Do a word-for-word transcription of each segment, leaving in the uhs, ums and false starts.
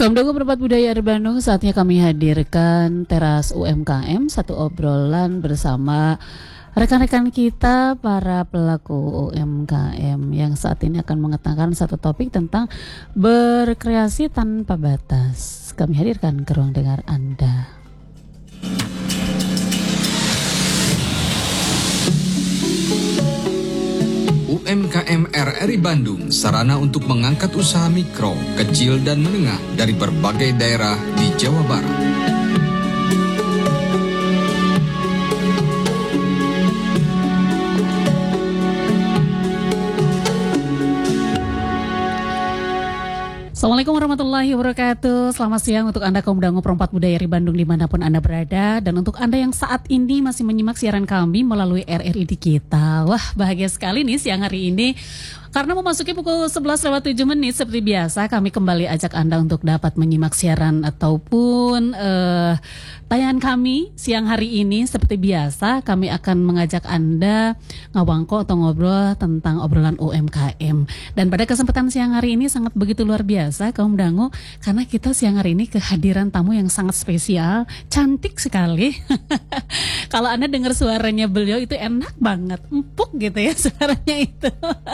Kaum Perempat Budaya Bandung, saatnya kami hadirkan Teras U M K M, satu obrolan bersama rekan-rekan kita para pelaku U M K M yang saat ini akan mengetakan satu topik tentang berkreasi tanpa batas. Kami hadirkan ke ruang dengar Anda. U M K M R R I Bandung, sarana untuk mengangkat usaha mikro, kecil, dan menengah dari berbagai daerah di Jawa Barat. Assalamualaikum warahmatullahi wabarakatuh. Selamat siang untuk Anda kaum dangu Perempat Budaya R I Bandung dimanapun Anda berada. Dan untuk Anda yang saat ini masih menyimak siaran kami melalui R R I di kita. Wah, bahagia sekali nih siang hari ini. Karena memasuki pukul sebelas lewat tujuh menit seperti biasa kami kembali ajak Anda untuk dapat menyimak siaran ataupun uh, tayangan kami siang hari ini. Seperti biasa kami akan mengajak Anda ngawangko atau ngobrol tentang obrolan U M K M. Dan pada kesempatan siang hari ini sangat begitu luar biasa kaum dangu, karena kita siang hari ini kehadiran tamu yang sangat spesial, cantik sekali. Kalau Anda dengar suaranya beliau itu enak banget, empuk gitu ya suaranya itu.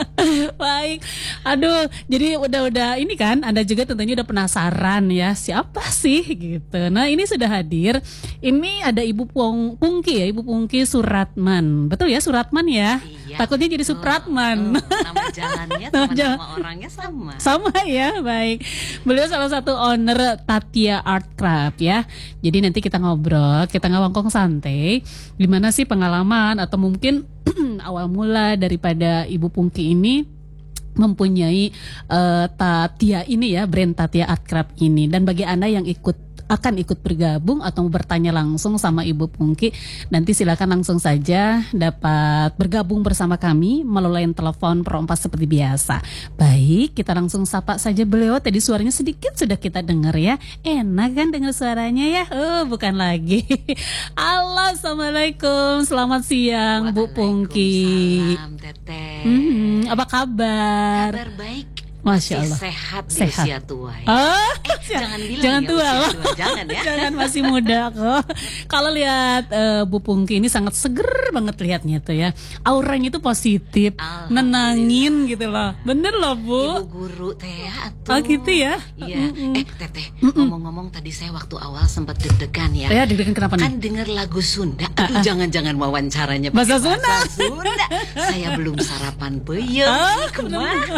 Baik, aduh, jadi udah-udah ini kan, Anda juga tentunya udah penasaran ya siapa sih gitu. Nah ini sudah hadir, ini ada Ibu Pung, Pungki ya, Ibu Pungki Suratman, betul ya Suratman ya? Iya, takutnya jadi Supratman. Oh, nama jalannya sama nama orangnya sama. Sama ya, baik. Beliau salah satu owner Tatia Art Craft ya. Jadi nanti kita ngobrol, kita ngawangkong santai, gimana sih pengalaman atau mungkin awal mula daripada Ibu Pungki ini mempunyai uh, Tatia ini ya, brand Tatia Art Craft ini. Dan bagi Anda yang ikut akan ikut bergabung atau bertanya langsung sama Ibu Pungki, nanti silakan langsung saja dapat bergabung bersama kami melalui telepon Pro empat seperti biasa. Baik, kita langsung sapa saja beliau. Tadi suaranya sedikit sudah kita dengar ya. Enak kan dengar suaranya ya? Oh, bukan lagi. Halo, Assalamualaikum. Selamat siang Bu Pungki. Waalaikumsalam Teteh. Hmm, apa kabar? Kabar baik. Masya Allah. Sehat di Sehat. usia tua ya. Oh, eh, jangan bilang jangan ya tua usia loh. tua. Jangan ya. Jangan, masih muda kok. Kalau lihat uh, Bu Pungki ini sangat seger banget lihatnya tuh ya. Auranya itu positif, nenangin gitu loh. Bener loh Bu. Ibu guru teh atuh. Oh gitu ya. Iya. Mm-mm. Eh Teteh, ngomong-ngomong tadi saya waktu awal sempat deg-degan ya. Ya deg-degan kenapa nih? Kan denger lagu Sunda. Aduh, jangan-jangan wawancaranya pakai Bahasa Sunda. Sunda. Saya belum sarapan peyem. Oh, Kumaha?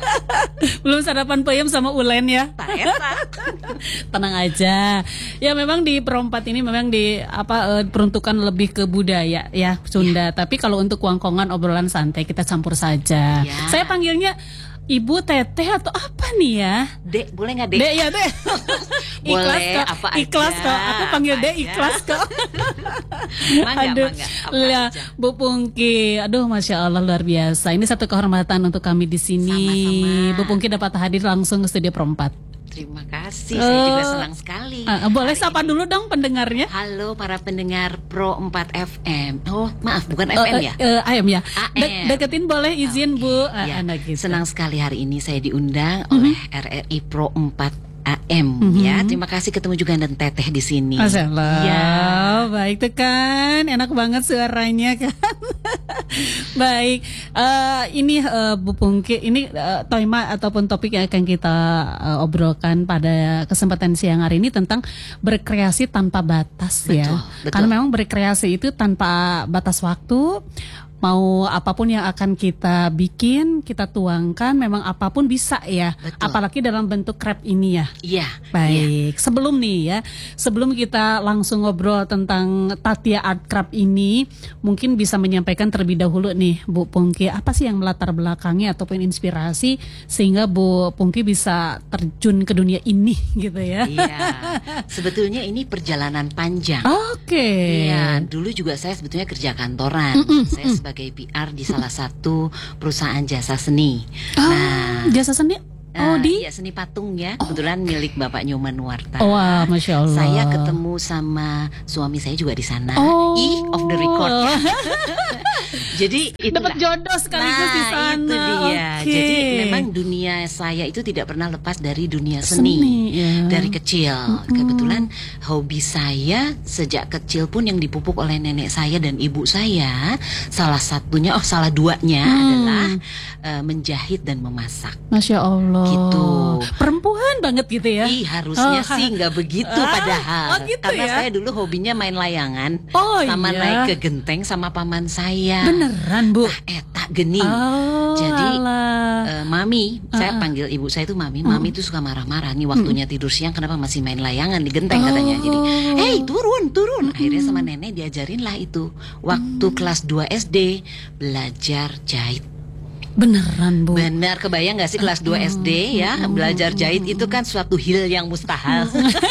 Belum sarapan peyem sama ulen ya. Tenang aja. Ya memang di perempat ini memang di apa eh, peruntukan lebih ke budaya ya Sunda. Ya. Tapi kalau untuk wangkongan obrolan santai kita campur saja. Ya. Saya panggilnya Ibu Teteh atau apa nih ya? Dek, boleh nggak Dek? Dek ya Dek. Ikhlas boleh, kok. apa aja. Ikhlas kok. Aku panggil Dek ikhlas kok. Mangga, Aduh, mangga, apa ya, aja. Bu Pungki. Aduh, Masya Allah luar biasa. Ini satu kehormatan untuk kami di sini. Sama-sama. Bu Pungki dapat hadir langsung ke studio Perempat. Terima kasih, saya juga senang sekali. Uh, boleh Hari sapa ini. dulu dong pendengarnya. Halo para pendengar Pro empat F M. Oh maaf, bukan F M Uh, ya? uh, A M ya. A M. De- deketin boleh izin Okay. Bu. Uh, Ya, Anda gitu. senang sekali hari ini saya diundang Mhm. oleh R R I Pro empat A M Mhm. ya. Terima kasih ketemu juga dan Teteh di sini. Masya Allah. Ya. Baik tuh kan, enak banget suaranya kan. Baik, uh, ini uh, Bu Pungki, ini uh, tema ataupun topik yang akan kita uh, obrolkan pada kesempatan siang hari ini tentang berkreasi tanpa batas. Betul, Ya. betul. Karena memang berkreasi itu tanpa batas waktu. Mau apapun yang akan kita bikin, kita tuangkan, memang apapun bisa ya. Betul. Apalagi dalam bentuk craft ini ya. Iya. Baik, sebelum nih ya, sebelum kita langsung ngobrol tentang Tatia Art Craft ini, mungkin bisa menyampaikan terlebih dahulu nih Bu Pungki, apa sih yang melatar belakangnya ataupun inspirasi sehingga Bu Pungki bisa terjun ke dunia ini gitu ya. Iya. Sebetulnya ini perjalanan panjang. Oke. Iya, dulu juga saya sebetulnya kerja kantoran. Mm-mm, saya mm. sebagai P R di salah satu perusahaan jasa seni. Oh, Nah, jasa seni Oh, Uh, di? ya, seni patung ya, kebetulan milik Bapak Nyoman Nuwarta. Wah, Masya Allah. Saya ketemu sama suami saya juga di sana. Oh. Ih, off the record ya. Jadi Dapat itulah. jodoh sekaligus Nah, di sana. itu dia. Oke. Jadi memang dunia saya itu tidak pernah lepas dari dunia seni, Seni, ya. dari kecil. Kebetulan hobi saya sejak kecil pun yang dipupuk oleh nenek saya dan ibu saya, salah satunya, oh salah duanya Hmm. adalah uh, menjahit dan memasak. Masya Allah. Gitu. Perempuan banget gitu ya. Ih, harusnya Oh, sih nggak begitu Ah, padahal. oh gitu Karena ya? saya dulu hobinya main layangan, Oh, sama iya. naik ke genteng sama paman saya. Beneran, Bu? Ah, eta geni. Oh, Jadi alah. eh, mami, saya panggil ibu saya itu mami. Mami itu suka marah-marah. Nih waktunya tidur siang, kenapa masih main layangan di genteng katanya. Jadi, hey turun, turun. Akhirnya sama nenek diajarin lah itu. Waktu kelas dua S D belajar jahit. Beneran, Bu? Benar, kebayang gak sih kelas dua S D ya, belajar jahit itu kan suatu hal yang mustahil.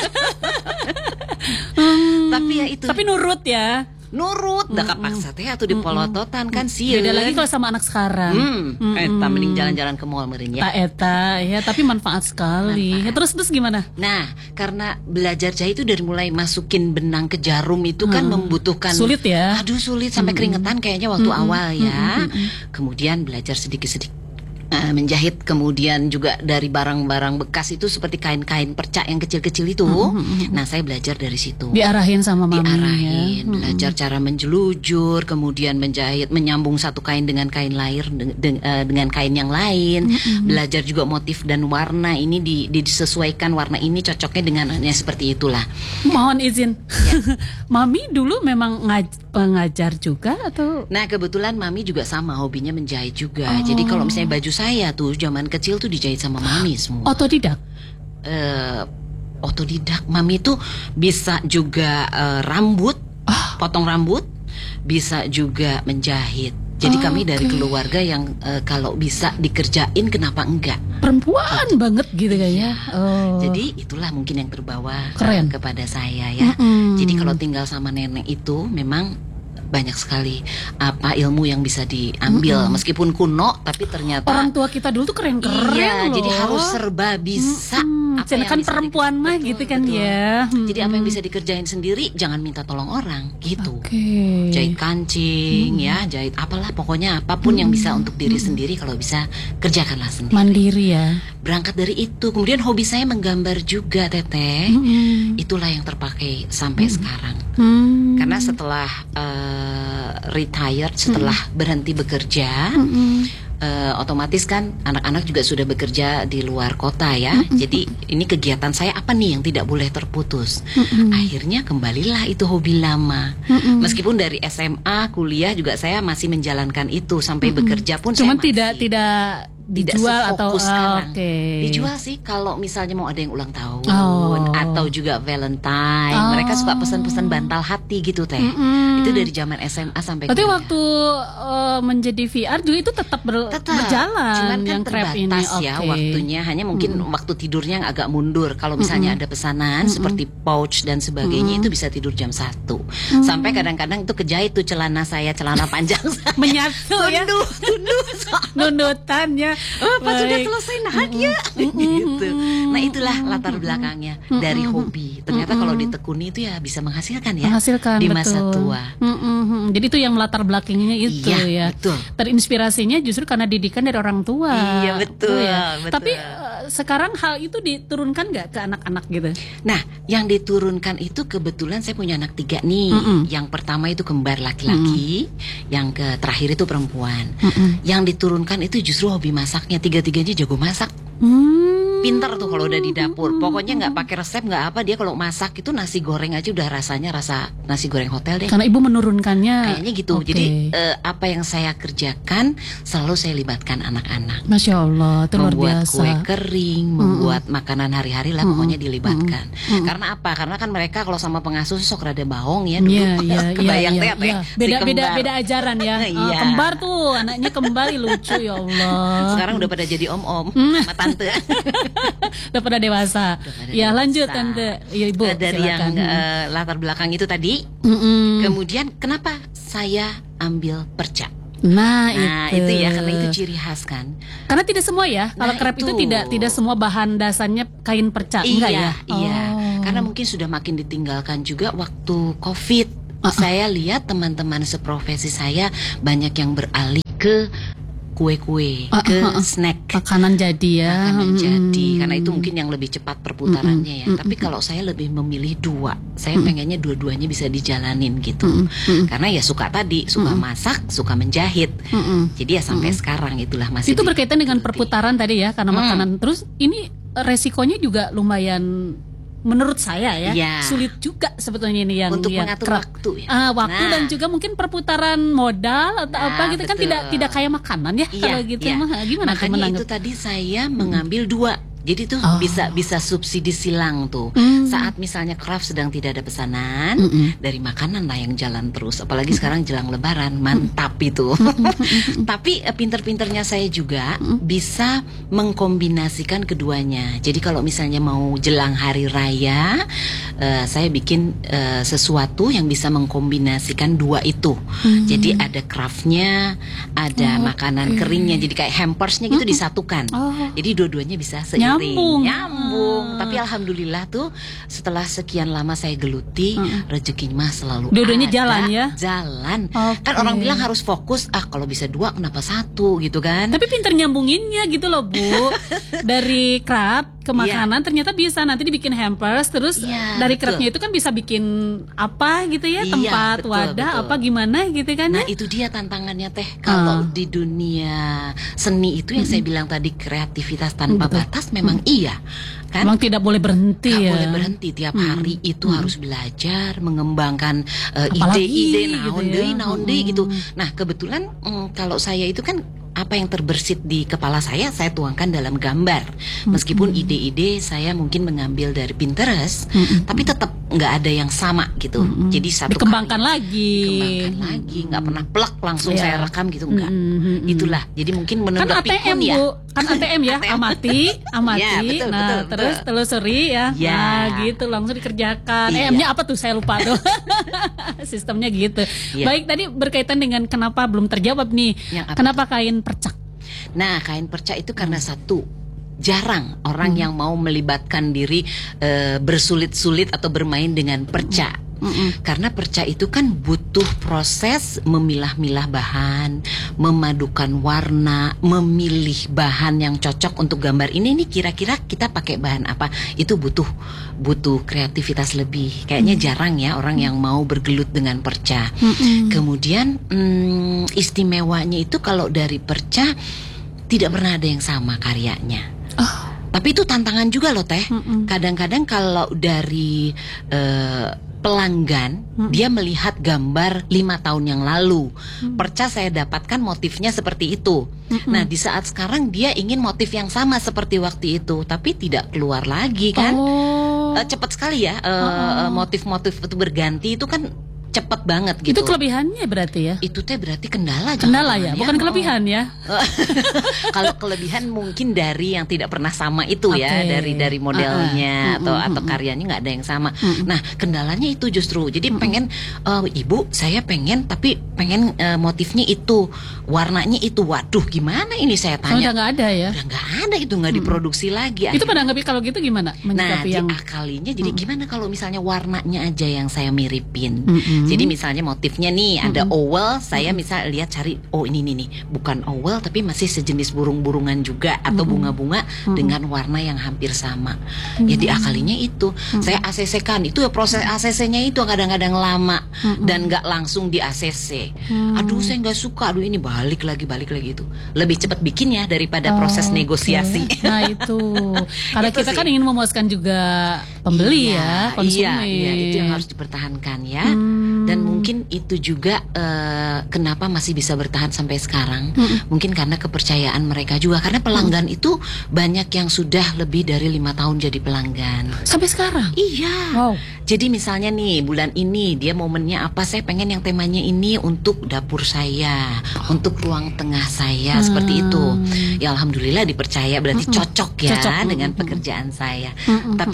Tapi ya itu, Tapi nurut ya. nurut, dah kapaksa teh atau dipolototan kan sih. Beda lagi kalau sama anak sekarang. Hmm, eta mending jalan-jalan ke mall meureun ya. Tak eta ya, tapi manfaat sekali. Ya, terus terus gimana? Nah, karena belajar jahit itu dari mulai masukin benang ke jarum itu kan membutuhkan Sulit ya. Aduh sulit sampai keringetan kayaknya waktu awal ya. Kemudian belajar sedikit-sedikit eh, menjahit, kemudian juga dari barang-barang bekas itu seperti kain-kain perca yang kecil-kecil itu. Nah, saya belajar dari situ. Diarahin sama mami Diarahin, ya. belajar cara menjelujur, kemudian menjahit, menyambung satu kain dengan kain lain, de- de- eh, dengan kain yang lain. Belajar juga motif dan warna ini di, di- disesuaikan, warna ini cocoknya dengan ya, seperti itulah. Mohon izin. Mami dulu memang ngaj- pengajar juga atau? Nah, kebetulan mami juga sama, hobinya menjahit juga. Oh. Jadi kalau misalnya baju saya tuh zaman kecil tuh dijahit sama mami semua. Otodidak? Eh, otodidak. Mami tuh bisa juga eh, rambut, potong rambut, bisa juga menjahit. Jadi Oh, kami dari oke. keluarga yang eh, kalau bisa dikerjain kenapa enggak? Perempuan banget gitu kayaknya. Oh. Jadi itulah mungkin yang terbawa Keren. eh, kepada saya ya. Mm-mm. Jadi kalau tinggal sama nenek itu memang banyak sekali apa ilmu yang bisa diambil, meskipun kuno tapi ternyata Orang tua kita dulu tuh keren-keren iya, loh. jadi harus serba bisa. Hmm, Apa yang kan bisa perempuan di- mah betul, gitu kan betul. ya. Hmm. Jadi apa yang bisa dikerjain sendiri jangan minta tolong orang gitu. Oke. Jahit kancing ya, jahit apalah pokoknya apapun yang bisa untuk diri sendiri, kalau bisa kerjakanlah sendiri. Mandiri ya. Berangkat dari itu, kemudian hobi saya menggambar juga, Teteh. Mm-mm. Itulah yang terpakai sampai sekarang. Hmm. Karena setelah eh, retired, setelah berhenti bekerja, Mm-mm. eh, otomatis kan anak-anak juga sudah bekerja di luar kota ya. Jadi ini kegiatan saya apa nih yang tidak boleh terputus. Akhirnya kembalilah itu hobi lama. Meskipun dari S M A, kuliah juga saya masih menjalankan itu sampai bekerja pun Cuman saya tidak masih. tidak Tidak dijual atau sefokus ah, sekarang. oke. Dijual sih kalau misalnya mau ada yang ulang tahun Oh. atau juga Valentine. Oh. Mereka suka pesan-pesan bantal hati gitu teh. Mm-mm. Itu dari zaman S M A sampai Berarti kuliah. waktu eh, menjadi V R juga itu tetap, ber- Tetap, berjalan cuman kan yang crab ini. terbatas ya Oke. waktunya. Hanya mungkin waktu tidurnya yang agak mundur. Kalau misalnya ada pesanan seperti pouch dan sebagainya, itu bisa tidur jam satu. Sampai kadang-kadang itu kejahit tuh celana saya, celana panjang saya. Menyatu ya. Tunduh, tunduh. Nunutan ya. Oh, pas sudah Baik. selesai nah dia gitu. Nah itulah latar belakangnya dari hobi. Ternyata kalau ditekuni itu ya bisa menghasilkan ya. Menghasilkan di masa betul. tua. Mm-mm. Jadi itu yang latar belakangnya itu Iya, ya. betul. Terinspirasinya justru karena didikan dari orang tua. Iya, betul, ya. betul. Tapi eh, sekarang hal itu diturunkan nggak ke anak-anak gitu? Nah, yang diturunkan itu kebetulan saya punya anak tiga nih. Mm-mm. Yang pertama itu kembar laki-laki, yang ke terakhir itu perempuan. Mm-mm. Yang diturunkan itu justru hobi masaknya. Tiga-tiganya jago masak. Hmm. Pinter tuh kalau udah di dapur. Pokoknya nggak pakai resep, nggak apa, dia kalau masak itu nasi goreng aja udah rasanya rasa nasi goreng hotel deh. Karena ibu menurunkannya. Kayaknya gitu. Oke. Jadi eh, apa yang saya kerjakan selalu saya libatkan anak-anak. Masya Allah, itu luar Membuat biasa. kue kering, membuat makanan hari-hari lah, pokoknya dilibatkan. Karena apa? Karena kan mereka kalau sama pengasuh sok rada baong ya dulu. Iya, iya, Kebayang iya, teh, iya, teh, iya. si Beda, beda, kembar. beda ajaran ya. Ah, Iya. kembar tuh, anaknya kembali lucu ya Allah. Sekarang udah pada jadi om-om sama tante. Udah pada dewasa. pada Ya dewasa. lanjut tante. Ya ibu. Eh, Dari yang silakan. eh, latar belakang itu tadi. Mm-mm. Kemudian kenapa saya ambil perca? Nah, Nah itu. itu ya, karena itu ciri khas kan. Karena tidak semua ya. Kalau Nah, krep itu. itu. tidak tidak semua bahan dasarnya kain perca, enggak Iya, ya? iya. Oh. Karena mungkin sudah makin ditinggalkan juga waktu COVID. Uh-uh. Saya lihat teman-teman seprofesi saya banyak yang beralih ke kue-kue, Uh-uh, ke uh-uh. snack. Makanan jadi ya. Makanan Mm-mm. jadi, karena itu mungkin yang lebih cepat perputarannya ya. Mm-mm, Tapi kalau saya lebih memilih dua, saya pengennya dua-duanya bisa dijalanin gitu. Mm-mm. Karena ya suka tadi, suka masak, suka menjahit. Mm-mm. Jadi ya sampai sekarang itulah masih. Itu berkaitan dengan digeluti. perputaran tadi ya, karena Hmm. makanan. Terus ini resikonya juga lumayan, menurut saya ya, Ya. sulit juga sebetulnya ini yang Untuk yang mengatur kerap. waktu ya. Ah, waktu Nah. dan juga mungkin perputaran modal atau Nah, apa gitu kan, betul. tidak tidak kayak makanan ya. Iya, Kalau gitu iya. mah gimana tuh Makanya menanggap? itu tadi saya mengambil dua. Jadi tuh Oh. bisa bisa subsidi silang tuh. Hmm. Saat misalnya Kraft sedang tidak ada pesanan, Mm-mm. dari makanan lah yang jalan terus. Apalagi sekarang jelang Lebaran, mantap itu. Tapi eh, pinter-pinternya saya juga bisa mengkombinasikan keduanya. Jadi kalau misalnya mau jelang hari raya, eh, saya bikin eh, sesuatu yang bisa mengkombinasikan dua itu. Jadi ada Kraftnya, ada Oh, makanan oke. keringnya. Jadi kayak hampersnya gitu disatukan. Oh. Jadi dua-duanya bisa seiring. Nyambung. Nyambung. Ah. Tapi alhamdulillah tuh setelah sekian lama saya geluti, rezekinya mah selalu Dua-duanya ada. jalan ya? Jalan. Oke. Kan orang bilang harus fokus. Ah kalau bisa dua kenapa satu gitu kan? Tapi pinter nyambunginnya gitu loh Bu. Dari Kraft ke Iya. makanan ternyata bisa nanti dibikin hampers. Terus Iya, dari betul. Kraftnya itu kan bisa bikin apa gitu ya, Iya, tempat betul, wadah betul. apa gimana gitu kan Nah ya. itu dia tantangannya teh. Kalau Ah. di dunia seni itu yang saya bilang tadi kreativitas tanpa Betul. batas memang iya kan? Emang tidak boleh berhenti Nggak ya. boleh berhenti tiap hari itu harus belajar mengembangkan eh, Apalagi ide-ide gitu naon ya. deui naon deui Mm-mm. gitu. Nah kebetulan mm, kalau saya itu kan apa yang terbersit di kepala saya saya tuangkan dalam gambar. Meskipun ide-ide saya mungkin mengambil dari Pinterest, Mm-mm. tapi tetap nggak ada yang sama gitu. Jadi satu Dikembangkan kali lagi. dikembangkan lagi, nggak pernah plak langsung Iya. saya rekam gitu enggak. Mm-mm. Itulah. Jadi mungkin Kan menurut A T M pikun ya. Bu, kan A T M ya, A T M. amati, amati. Ya, betul, nah, betul, terus betul. telusuri ya. Ya. Nah, gitu langsung dikerjakan. Iya. Eh, M-nya apa tuh? Saya lupa tuh. Sistemnya gitu. Iya. Baik, tadi berkaitan dengan kenapa belum terjawab nih. Yang apa? Kenapa kain percak? Nah, kain perca itu karena satu, jarang orang yang mau melibatkan diri eh, bersulit-sulit atau bermain dengan perca. Karena perca itu kan butuh proses memilah-milah bahan, memadukan warna, memilih bahan yang cocok untuk gambar ini nih kira-kira kita pakai bahan apa. Itu butuh butuh kreativitas lebih. Kayaknya jarang ya orang yang mau bergelut dengan perca. Kemudian hmm, istimewanya itu kalau dari perca tidak pernah ada yang sama karyanya. Oh. Tapi itu tantangan juga loh Teh. Mm-mm. Kadang-kadang kalau dari eh, pelanggan dia melihat gambar lima tahun yang lalu, perca saya dapatkan motifnya seperti itu. Nah di saat sekarang dia ingin motif yang sama seperti waktu itu, tapi tidak keluar lagi kan? Oh. Eh, cepat sekali ya eh, motif-motif itu berganti itu kan cepat banget gitu. Itu kelebihannya berarti ya? Itu teh berarti kendala. Kendala jangan-jangan ya, bukan kelebihan ya. Kalau kelebihan mungkin dari yang tidak pernah sama itu ya, Oke. dari dari modelnya Uh-uh. atau Mm-mm, atau mm-mm. karyanya nggak ada yang sama. Nah kendalanya itu justru. Jadi pengen eh, ibu saya pengen tapi pengen eh, motifnya itu, warnanya itu. Waduh gimana ini saya Oh, udah tanya. nggak ada ya? Udah nggak ada itu, nggak diproduksi lagi. Itu Akhirnya- pada nggak kalau gitu gimana? Nah, Menyikapi yang diakalinya jadi gimana kalau misalnya warnanya aja yang saya miripin. Mm-mm. Jadi misalnya motifnya nih ada owl, saya misal lihat cari oh ini nih nih, bukan owl tapi masih sejenis burung-burungan juga atau bunga-bunga dengan warna yang hampir sama. Ya diakalinya itu. Saya A C C-kan. Itu ya proses A C C-nya itu kadang-kadang lama dan nggak langsung di A C C. Aduh, saya nggak suka. Aduh, ini balik lagi balik lagi itu. Lebih cepat bikinnya daripada proses Oke. negosiasi. Nah itu, karena Itu kita sih. kan ingin memuaskan juga pembeli ya, konsumen. Iya, iya, itu yang harus dipertahankan ya. Hmm. Dan mungkin itu juga eh, kenapa masih bisa bertahan sampai sekarang. Mungkin karena kepercayaan mereka juga. Karena pelanggan itu banyak yang sudah lebih dari lima tahun jadi pelanggan. Sampai sekarang. Iya. Wow. Jadi misalnya nih bulan ini dia momennya apa? Saya pengen yang temanya ini untuk dapur saya, untuk ruang tengah saya seperti itu. Ya alhamdulillah dipercaya berarti cocok ya Cocok. dengan Mm-mm. pekerjaan saya. Mm-mm. Tapi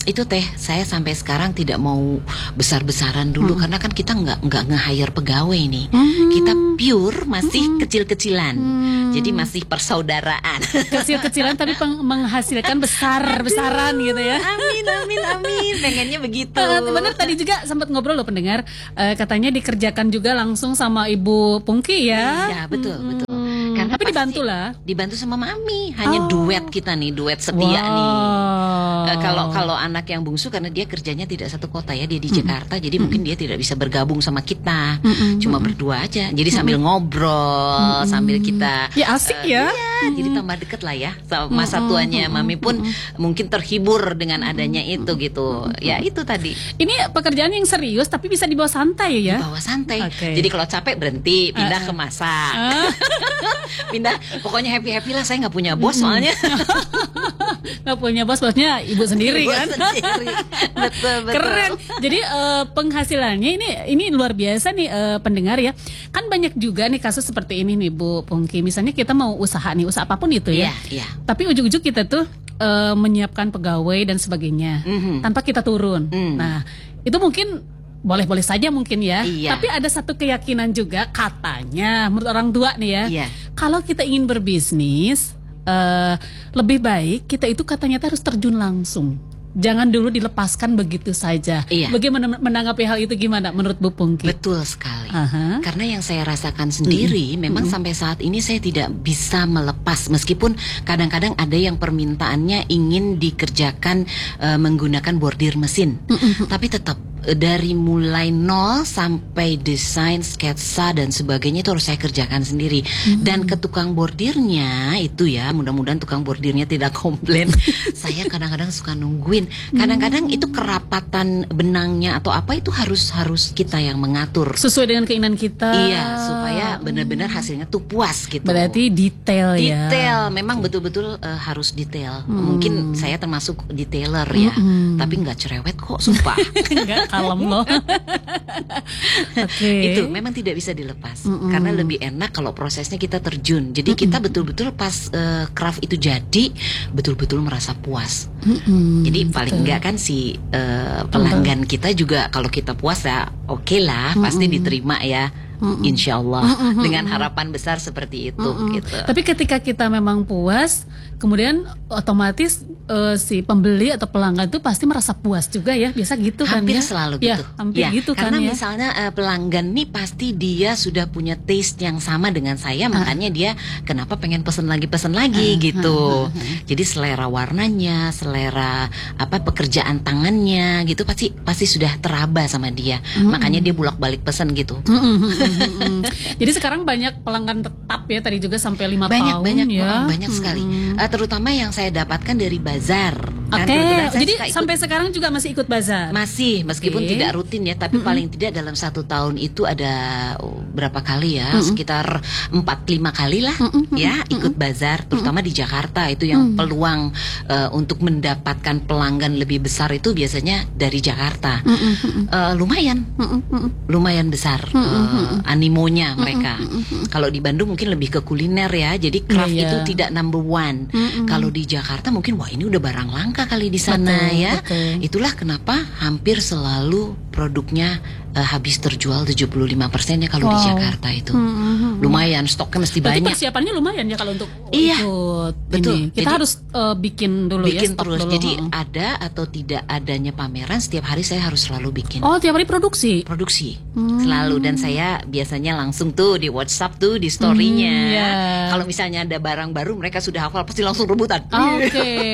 itu teh saya sampai sekarang tidak mau besar-besaran dulu hmm. karena kan kita nggak nggak nge-hire pegawai nih. Hmm. Kita pure masih hmm. kecil-kecilan. Hmm. Jadi masih persaudaraan. Kecil-kecilan tapi peng- menghasilkan besar-besaran gitu ya. Amin amin amin. Pengennya begitu. Uh, benar tadi juga sempat ngobrol loh pendengar, uh, katanya dikerjakan juga langsung sama Ibu Pungki ya. Iya betul hmm. betul. Karena tapi dibantu lah. Dibantu sama Mami. Hanya oh. duet kita nih, duet setia wow. nih. Uh, kalau kalau anak yang bungsu karena dia kerjanya tidak satu kota ya, dia di mm-hmm. Jakarta, jadi mm-hmm. mungkin dia tidak bisa bergabung sama kita, mm-hmm. cuma berdua aja. Jadi sambil mm-hmm. ngobrol, mm-hmm. sambil kita ya asik uh, ya. Iya, mm-hmm. jadi tambah deket lah ya. Sama masa tuanya Mami pun mm-hmm. mungkin terhibur dengan adanya itu gitu. Mm-hmm. Ya itu tadi. Ini pekerjaan yang serius tapi bisa dibawa santai ya. Dibawa santai. Okay. Jadi kalau capek berhenti, pindah uh-uh. ke masak. Uh. Pindah, pokoknya happy-happy lah. Saya nggak punya bos soalnya. Nggak punya bos, bosnya ibu sendiri ibu kan. Sendiri. Betul, betul. Keren. Jadi uh, penghasilannya ini ini luar biasa nih uh, pendengar ya. Kan banyak juga nih kasus seperti ini nih Bu Pungki. Misalnya kita mau usaha nih, usaha apapun itu ya. Yeah, yeah. Tapi ujung-ujung kita tuh uh, menyiapkan pegawai dan sebagainya mm-hmm. tanpa kita turun. Mm. Nah itu mungkin boleh-boleh saja mungkin ya. Iya. Tapi ada satu keyakinan juga katanya menurut orang tua nih ya. Iya. Kalau kita ingin berbisnis uh, lebih baik kita itu katanya harus terjun langsung. Jangan dulu dilepaskan begitu saja. Iya. Bagaimana menanggapi hal itu, gimana menurut Bu Pungki? Betul sekali. Uh-huh. Karena yang saya rasakan sendiri, mm-hmm. memang mm-hmm. sampai saat ini saya tidak bisa melepas. Meskipun kadang-kadang ada yang permintaannya ingin dikerjakan uh, menggunakan bordir mesin, mm-hmm. tapi tetap dari mulai nol sampai desain, sketsa dan sebagainya itu harus saya kerjakan sendiri. Mm-hmm. Dan ke tukang bordirnya itu ya, mudah-mudahan tukang bordirnya tidak komplain. Saya kadang-kadang suka nungguin. Kadang-kadang mm-hmm. itu kerapatan benangnya atau apa itu harus harus kita yang mengatur. Sesuai dengan keinginan kita. Iya, supaya benar-benar hasilnya tuh puas gitu. Berarti detail ya. Detail, memang betul-betul uh, harus detail. Mm. Mungkin saya termasuk detailer ya, mm-hmm. tapi nggak cerewet kok, sumpah. Nggak kalem loh. Okay. Itu memang tidak bisa dilepas, mm-hmm. karena lebih enak kalau prosesnya kita terjun. Jadi mm-hmm. kita betul-betul pas uh, craft itu jadi betul-betul merasa puas. Mm-hmm. Jadi paling betul. Enggak kan si uh, pelanggan kita juga kalau kita puas ya oke okay lah, mm-hmm. pasti diterima ya. Mm-mm. Insya Allah mm-mm. dengan harapan besar seperti itu gitu. Tapi ketika kita memang puas, kemudian otomatis uh, si pembeli atau pelanggan itu pasti merasa puas juga ya, biasa gitu kan hampir ya? Selalu ya, gitu. Hampir ya, gitu kan karena ya. misalnya uh, pelanggan nih pasti dia sudah punya taste yang sama dengan saya, uh. makanya dia kenapa pengen pesen lagi pesen lagi uh, gitu. Uh, uh, uh. Jadi selera warnanya, selera apa pekerjaan tangannya gitu pasti pasti sudah teraba sama dia. Uh, makanya dia bolak-balik pesen gitu. Uh, uh, uh. Jadi sekarang banyak pelanggan tetap ya, tadi juga sampai lima banyak, tahun banyak, ya. Banyak sekali. Hmm. Uh, terutama yang saya dapatkan dari bazar. Oke. Okay. Kan, jadi sampai ikut, sekarang juga masih ikut bazar. Masih, meskipun okay. tidak rutin ya, tapi mm-hmm. paling tidak dalam satu tahun itu ada oh, berapa kali ya, mm-hmm. sekitar empat lima kali lah mm-hmm. ya ikut bazar, terutama mm-hmm. di Jakarta itu yang mm-hmm. peluang uh, untuk mendapatkan pelanggan lebih besar itu biasanya dari Jakarta. Mm-hmm. Uh, lumayan, mm-hmm. lumayan besar mm-hmm. uh, animonya mereka. Mm-hmm. Kalau di Bandung mungkin lebih ke kuliner ya, jadi craft yeah, yeah. itu tidak number one. Mm-hmm. Kalau di Jakarta mungkin wah ini udah barang langka kali di sana betul, ya. Betul. Itulah kenapa hampir selalu produknya uh, habis terjual tujuh puluh lima persen ya kalau wow. di Jakarta itu. Mm-hmm. Lumayan stoknya mesti berarti banyak. Persiapannya lumayan ya kalau untuk iya, ikut betul. Ini. Kita jadi, harus uh, bikin dulu bikin ya stok terus. dulu. Jadi hmm. ada atau tidak adanya pameran setiap hari saya harus selalu bikin. Oh, tiap hari produksi. Produksi. Hmm. Selalu, dan saya biasanya langsung tuh di WhatsApp tuh di story-nya. Hmm, yeah. Kalau misalnya ada barang baru mereka sudah hafal pasti langsung rebutan. Oke.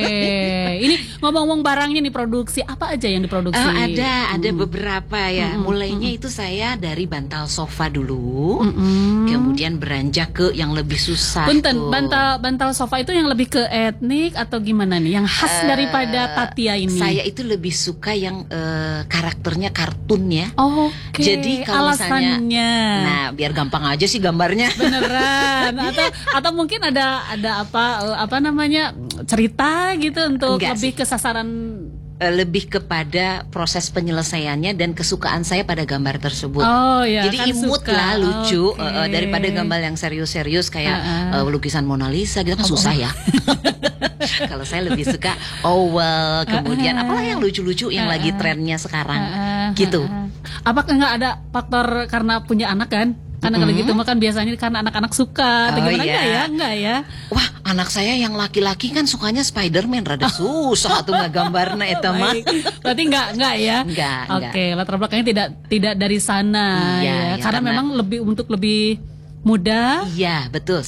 Okay. Ini ngomong-ngomong barangnya nih, produksi apa aja yang diproduksi? Uh, ada, ada hmm. beberapa ya. Hmm. Mulainya hmm. itu saya dari bantal sofa dulu, hmm. kemudian beranjak ke yang lebih susah. Punten, bantal bantal sofa itu yang lebih ke etnik atau gimana nih? Yang khas uh, daripada Tatia ini? Saya itu lebih suka yang uh, karakternya kartun ya. Oh, oke. Okay. Jadi kalau alasannya, misalnya, nah biar gampang aja sih gambarnya. Beneran? atau atau mungkin ada ada apa apa namanya cerita gitu untuk Enggak lebih sih. ke sasaran. Lebih kepada proses penyelesaiannya dan kesukaan saya pada gambar tersebut. Oh, ya, jadi kan imut suka. lah, lucu okay. uh, daripada gambar yang serius-serius kayak uh-uh. uh, lukisan Mona Lisa gitu kan susah ya. Kalau saya lebih suka oval, kemudian apalah yang lucu-lucu yang lagi trennya sekarang, gitu. Apakah nggak ada faktor karena punya anak kan? Karena kalau gitu mah kan biasanya karena anak-anak suka, atau Oh, gimana? iya. Enggak ya? Enggak ya? Wah, anak saya yang laki-laki kan sukanya Spider-Man, rada susah tuh ngegambarna eta mah. Baik. Berarti enggak enggak ya? Enggak, Oke, latar belakangnya tidak tidak dari sana Iya, ya. iya, Karena karena- memang lebih untuk lebih mudah. Iya, betul.